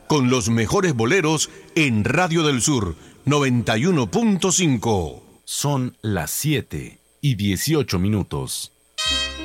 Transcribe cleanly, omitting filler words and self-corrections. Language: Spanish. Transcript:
con los mejores boleros en Radio del Sur 91.5. Son las 7:18.